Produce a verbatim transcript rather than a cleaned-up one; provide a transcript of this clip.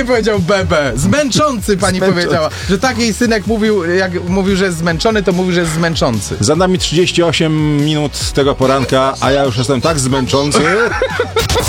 nie powiedział bebe. Zmęczący pani Zmęczony. powiedziała. Że tak jej synek mówił, jak mówił, że jest zmęczony, to mówił, że jest zmęczący. Za nami trzydzieści osiem minut tego poranka, a ja już jestem tak zmęczący,